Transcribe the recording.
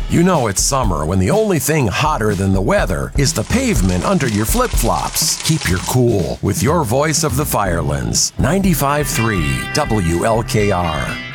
You know it's summer when the only thing hotter than the weather is the pavement under your flip-flops. Keep your cool with your voice of the Firelands. 95.3 WLKR.